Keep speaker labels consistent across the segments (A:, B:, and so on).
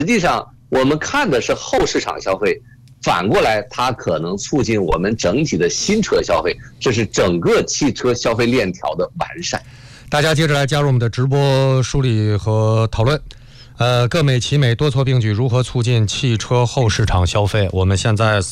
A: 实际上我们看的是后市场消费，反过来它可能促进我们整体的新车消费，这是整个汽车消费链条的完善。
B: 大家接着来加入我们的直播梳理和讨论。各美其美，多措并举，如何促进汽车后市场消费？我们现在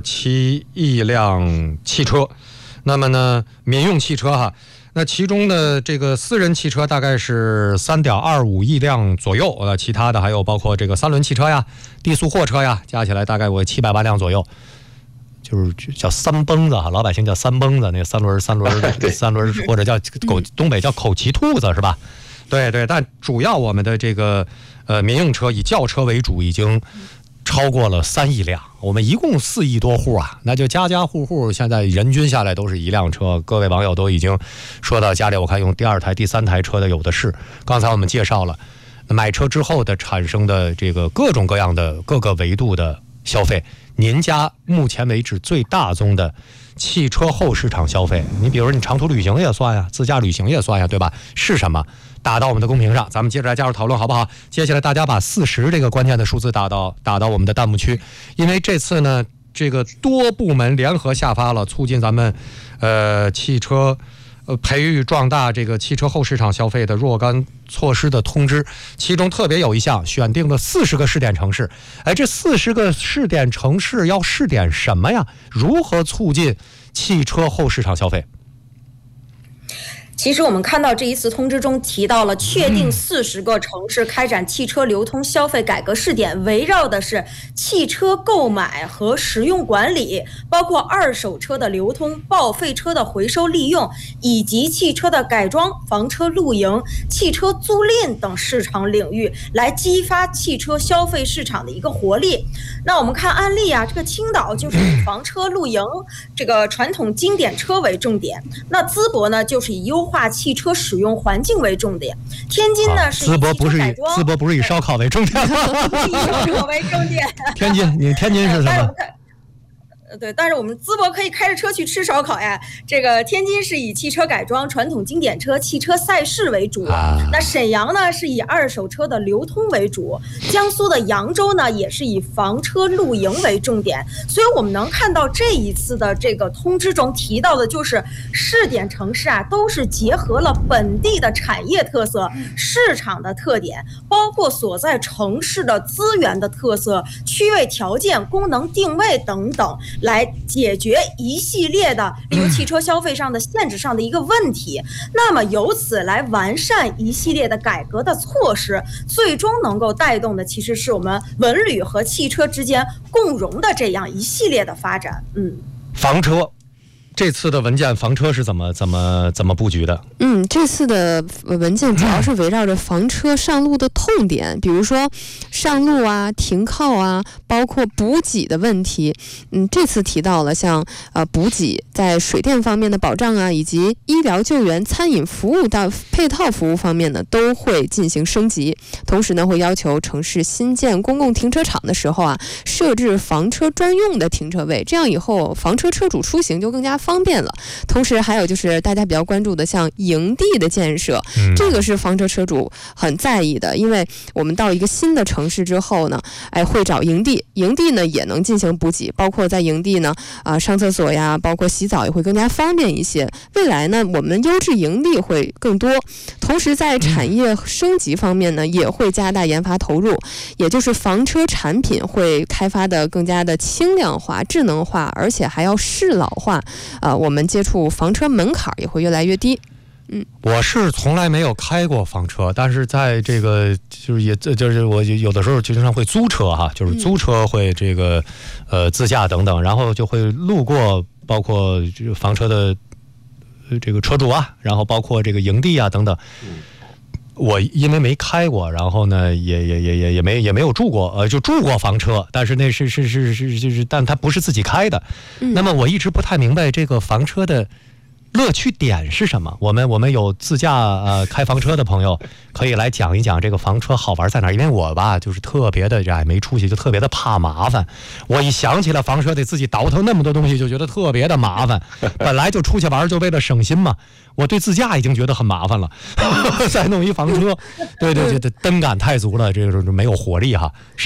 B: 3.7亿辆汽车，那么呢，民用汽车哈，那其中的这个私人汽车大概是3.25亿辆左右，其他的还有包括这个三轮汽车呀、低速货车呀，加起来大概有700万辆左右。就是叫三蹦子哈，老百姓叫三蹦子，那个三轮或者叫东北叫口骑兔子是吧？对对，但主要我们的这个民用车以轿车为主，已经超过了3亿辆。我们一共4亿多户啊，那就家家户户现在人均下来都是1辆车。各位网友都已经说到家里，我看用第2台、第3台车的有的是。刚才我们介绍了买车之后的产生的这个各种各样的各个维度的消费。您家目前为止最大宗的汽车后市场消费，你比如你长途旅行也算呀，自驾旅行也算呀，对吧？是什么？打到我们的公屏上，咱们接着来加入讨论好不好？接下来大家把40这个关键的数字打到我们的弹幕区，因为这次呢，这个多部门联合下发了促进咱们汽车培育壮大这个汽车后市场消费的若干措施的通知，其中特别有一项选定了40个试点城市。这40个试点城市要试点什么呀？如何促进汽车后市场消费？
C: 其实我们看到这一次通知中提到了确定40个城市开展汽车流通消费改革试点，围绕的是汽车购买和使用管理，包括二手车的流通、报废车的回收利用，以及汽车的改装、房车露营、汽车租赁等市场领域，来激发汽车消费市场的一个活力。那我们看案例啊，这个青岛就是以房车露营这个传统经典车为重点，那淄博呢就是以优化汽车使用环境为重点，天津呢是以汽车改装，
B: 淄博不是以烧烤为重点吗？
C: 以烧烤为重点。
B: 天津是什么？
C: 对，但是我们淄博可以开着车去吃烧烤呀。这个天津是以汽车改装、传统经典车、汽车赛事为主。那沈阳呢是以二手车的流通为主。江苏的扬州呢也是以房车露营为重点。所以我们能看到这一次的这个通知中提到的，就是试点城市啊，都是结合了本地的产业特色、市场的特点，包括所在城市的资源的特色、区位条件、功能定位等等。来解决一系列的例如汽车消费上的限制上的一个问题，那么由此来完善一系列的改革的措施，最终能够带动的其实是我们文旅和汽车之间共融的这样一系列的发展。
B: 房车这次的文件，房车是怎么布局的？
D: 这次的文件主要是围绕着房车上路的痛点，比如说上路啊、停靠啊，包括补给的问题。这次提到了像补给在水电方面的保障啊，以及医疗救援、餐饮服务到配套服务方面呢，都会进行升级。同时呢，会要求城市新建公共停车场的时候啊，设置房车专用的停车位，这样以后房车车主出行就更加方便了。同时还有就是大家比较关注的像营地的建设，这个是房车车主很在意的，因为我们到一个新的城市之后呢，会找营地呢也能进行补给，包括在营地呢上厕所呀，包括洗澡也会更加方便一些。未来呢，我们优质营地会更多，同时在产业升级方面呢，也会加大研发投入，也就是房车产品会开发的更加的轻量化、智能化，而且还要适老化。我们接触房车门槛也会越来越低。
B: 我是从来没有开过房车，但是在这个就是我有的时候经常会租车哈，就是租车会这个自驾等等，然后就会路过包括房车的这个车主啊，然后包括这个营地啊等等。我因为没开过，然后呢也没有住过，就住过房车，但是那是但它不是自己开的。那么我一直不太明白这个房车的乐趣点是什么？我们有自驾开房车的朋友可以来讲一讲这个房车好玩在哪儿。因为我吧就是特别的没出息，就特别的怕麻烦。我一想起了房车得自己倒腾那么多东西，就觉得特别的麻烦。本来就出去玩就为了省心嘛，我对自驾已经觉得很麻烦了，再弄一房车，对，灯感太足了，这个没有活力哈。